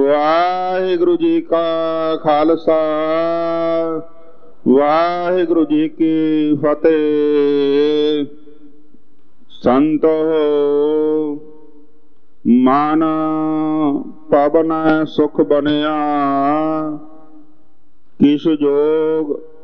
ਵਾਹਿਗੁਰੂ ਜੀ ਕਾ ਖਾਲਸਾ ਵਾਹਿਗੁਰੂ ਜੀ ਕੀ ਫਤਿਹ। ਸੰਤੋ ਮਨ ਪਵਨ ਸੁਖ ਬਣਿਆ, ਕਿਸ ਜੋਗ